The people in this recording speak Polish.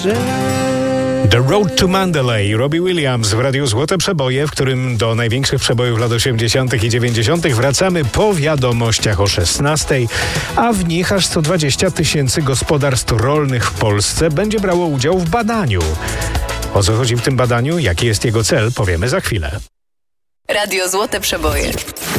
The Road to Mandalay, Robbie Williams w Radiu Złote Przeboje, w którym do największych przebojów lat 80. i 90. wracamy po wiadomościach o 16, a w nich aż 120 000 gospodarstw rolnych w Polsce będzie brało udział w badaniu. O co chodzi w tym badaniu, jaki jest jego cel, powiemy za chwilę. Radio Złote Przeboje.